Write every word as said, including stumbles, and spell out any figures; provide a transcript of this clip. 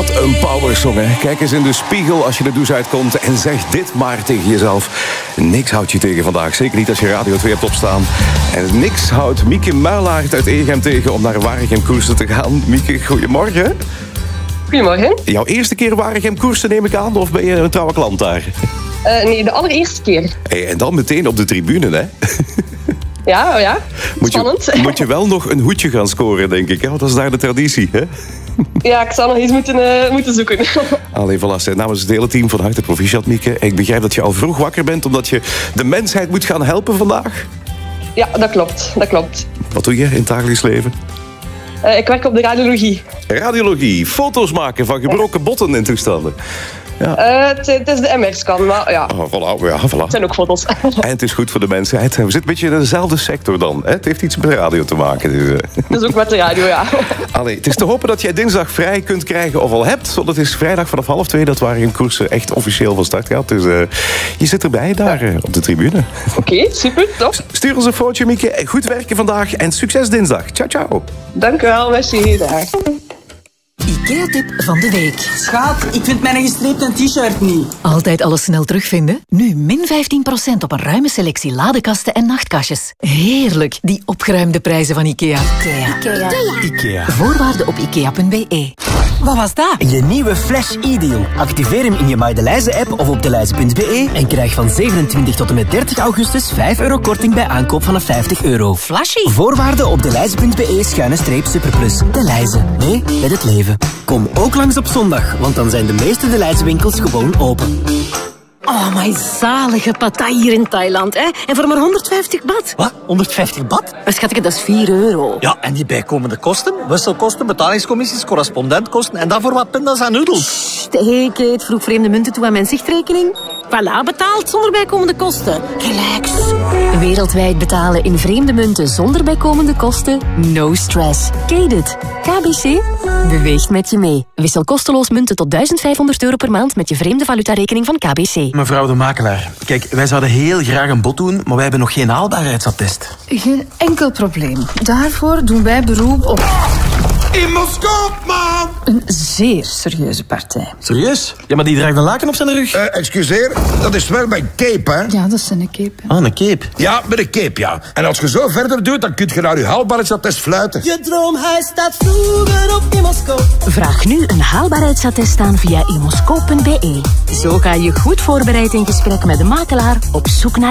Wat een powersong, hè. Kijk eens in de spiegel als je de douche uitkomt en zeg dit maar tegen jezelf. Niks houdt je tegen vandaag, zeker niet als je Radio twee hebt opstaan. En niks houdt Mieke Muilaert uit Egem tegen om naar Waregem koersen te gaan. Mieke, goedemorgen. Goedemorgen. Jouw eerste keer Waregem koersen neem ik aan, of ben je een trouwe klant daar? Uh, nee, de allereerste keer. Hey, en dan meteen op de tribune, hè? Ja, ja. Moet Spannend. je, moet je wel nog een hoedje gaan scoren, denk ik. Hè? Want dat is daar de traditie, hè? Ja, ik zal nog eens moeten, uh, moeten zoeken. Allee, voilà. Namens het hele team van harte proficiat, Mieke. Ik begrijp dat je al vroeg wakker bent, omdat je de mensheid moet gaan helpen vandaag. Ja, dat klopt. Dat klopt. Wat doe je in het dagelijks leven? Uh, ik werk op de radiologie. Radiologie. Foto's maken van gebroken botten en toestanden. Ja. Uh, het is de M R-scan, maar ja. Oh, voilà, ja, voilà. Het zijn ook foto's. En het is goed voor de mensheid. We zitten een beetje in dezelfde sector dan. Hè? Het heeft iets met de radio te maken. Dus, uh. dus ook met de radio, ja. Allee, het is te hopen dat jij dinsdag vrij kunt krijgen of al hebt. Want het is vrijdag vanaf half twee dat Waregem koersen echt officieel van start gaat. Dus uh, je zit erbij daar uh, op de tribune. Oké, okay, super, top. Stuur ons een fotootje, Mieke. Goed werken vandaag en succes dinsdag. Ciao, ciao. Dank u wel, merci. Dag. IKEA-tip van de week. Schaat, ik vind mijn gestreepte t-shirt niet. Altijd alles snel terugvinden? Nu min vijftien procent op een ruime selectie ladekasten en nachtkastjes. Heerlijk, die opgeruimde prijzen van IKEA. IKEA. IKEA. IKEA. Voorwaarden op ikea punt be. Wat was dat? Je nieuwe Flash e-deal. Activeer hem in je My De Leize-app of op deleize punt be en krijg van zevenentwintig tot en met dertig augustus vijf euro korting bij aankoop van vijftig euro. Flashy. Voorwaarden op deleize punt be schuine streep superplus. De Leize. Nee, met het leven. Kom ook langs op zondag, want dan zijn de meeste De Leize winkels gewoon open. Oh, my zalige partij hier in Thailand, hè? En voor maar honderdvijftig baht. Wat? honderdvijftig baht? Schatje, dat is vier euro. Ja, en die bijkomende kosten? Wisselkosten, betalingscommissies, correspondentkosten en dan voor wat pindas en noedels. Hé, Kate, vroeg vreemde munten toe aan mijn zichtrekening. Voilà, betaald zonder bijkomende kosten. Relax. Wereldwijd betalen in vreemde munten zonder bijkomende kosten? No stress. Kate it. K B C beweegt met je mee. Wissel kosteloos munten tot duizend vijfhonderd euro per maand met je vreemde valutarekening van K B C. Mevrouw de makelaar, kijk, wij zouden heel graag een bod doen, maar wij hebben nog geen haalbaarheidsattest. Geen enkel probleem. Daarvoor doen wij beroep op... Imoscoop, man! Een zeer serieuze partij. Serieus? Ja, maar die draagt een laken op zijn rug. Uh, excuseer, dat is wel mijn cape, hè? Ja, dat is een cape. Ah, een cape? Ja, met een cape, ja. En als je zo verder doet, dan kun je naar je haalbaarheidsattest fluiten. Je droomhuis staat vroeger op Imoscoop. Vraag nu een haalbaarheidsattest aan via imoscoop punt be. Zo ga je goed voorbereid in gesprek met de makelaar op zoek naar